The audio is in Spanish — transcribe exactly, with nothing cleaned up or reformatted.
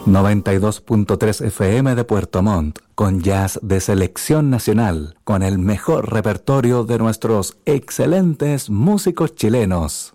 noventa y dos punto tres F M de Puerto Montt, con jazz de selección nacional, con el mejor repertorio de nuestros excelentes músicos chilenos.